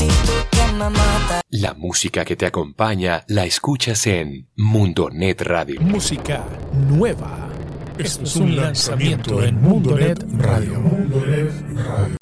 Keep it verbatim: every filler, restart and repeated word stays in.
La música que te acompaña la escuchas en Mundonet Radio. Música nueva. Esto es un lanzamiento en Mundonet Radio. Mundonet Radio.